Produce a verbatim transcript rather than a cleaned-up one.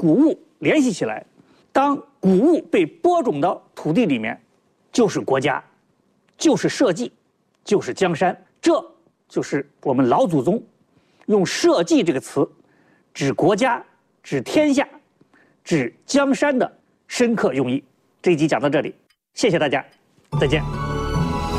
谷物联系起来，当谷物被播种到土地里面，就是国家，就是社稷，就是江山。这就是我们老祖宗用社稷这个词指国家、指天下、指江山的深刻用意。这一集讲到这里，谢谢大家，再见。